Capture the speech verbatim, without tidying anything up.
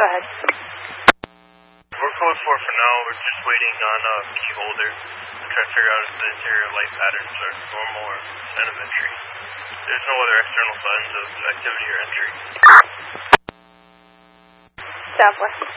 Go ahead. We're code four for now. We're just waiting on a uh, key holder to try to figure out if the interior light patterns are normal or sign of entry. There's no other external signs of activity or entry. Southwest.